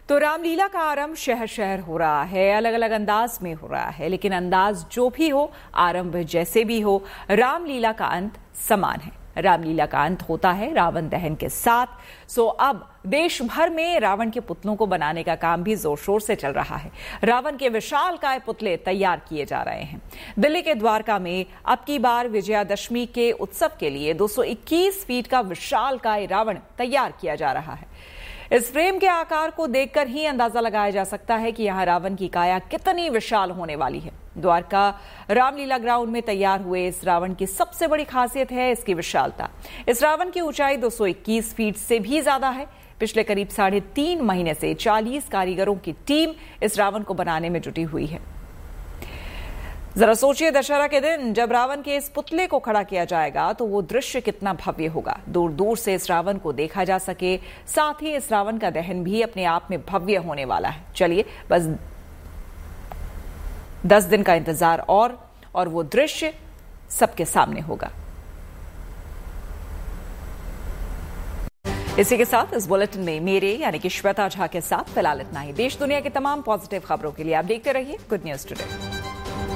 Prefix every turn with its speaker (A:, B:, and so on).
A: तो रामलीला का आरंभ शहर शहर हो रहा है, अलग अलग अंदाज में हो रहा है, लेकिन अंदाज जो भी हो, आरंभ जैसे भी हो, रामलीला का अंत समान है। रामलीला का अंत होता है रावण दहन के साथ। अब देश भर में रावण के पुतलों को बनाने का काम भी जोर शोर से चल रहा है। रावण के विशालकाय पुतले तैयार किए जा रहे हैं। दिल्ली के द्वारका में अब की बार विजयादशमी के उत्सव के लिए 221 फीट का विशालकाय रावण तैयार किया जा रहा है। इस फ्रेम के आकार को देखकर ही अंदाजा लगाया जा सकता है कि यहां रावण की काया कितनी विशाल होने वाली है। द्वारका रामलीला ग्राउंड में तैयार हुए इस रावण की सबसे बड़ी खासियत है इसकी विशालता। इस रावण की ऊंचाई 221 फीट से भी ज्यादा है। पिछले करीब 3.5 महीने से 40 कारीगरों की टीम इस रावण को बनाने में जुटी हुई है। जरा सोचिए, दशहरा के दिन जब रावण के इस पुतले को खड़ा किया जाएगा तो वो दृश्य कितना भव्य होगा। दूर दूर से इस रावण को देखा जा सके, साथ ही इस रावण का दहन भी अपने आप में भव्य होने वाला है। चलिए, बस 10 दिन का इंतजार और वो दृश्य सबके सामने होगा। इसी के साथ इस बुलेटिन में मेरे यानी कि श्वेता झा के साथ फिलहाल इतना ही। देश दुनिया की तमाम पॉजिटिव खबरों के लिए आप देखते रहिए गुड न्यूज टुडे।